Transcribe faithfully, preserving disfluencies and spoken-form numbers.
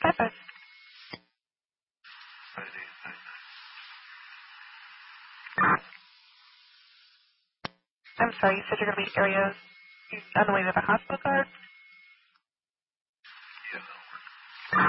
five five. I'm sorry, you said you're going to be area on the way to the hospital card?